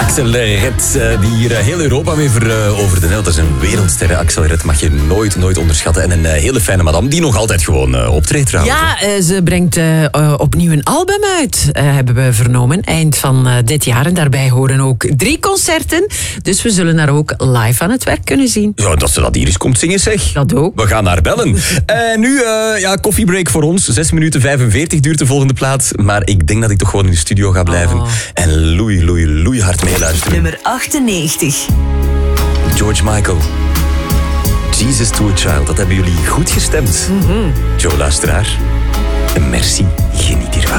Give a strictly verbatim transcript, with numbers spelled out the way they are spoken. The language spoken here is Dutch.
Axel Red, die hier heel Europa mee veroverde. Dat is een wereldsterre. Axel Red mag je nooit, nooit onderschatten. En een hele fijne madame die nog altijd gewoon uh, optreedt trouwens. Ja, uh, ze brengt uh, uh, opnieuw een album uit, uh, hebben we vernomen, eind van uh, dit jaar. En daarbij horen ook drie concerten. Dus we zullen haar ook live aan het werk kunnen zien. Ja, dat ze dat hier eens komt zingen, zeg. Dat ook. We gaan haar bellen. En nu, uh, ja, koffiebreak voor ons. zes minuten vijfenveertig duurt de volgende plaat. Maar ik denk dat ik toch gewoon in de studio ga blijven. Oh. En loei, loei, loei hard meeluisteren. Nummer achtennegentig. George Michael. Jesus to a Child. Dat hebben jullie goed gestemd. Mm-hmm. Joe, luisteraar. Merci. Geniet hiervan.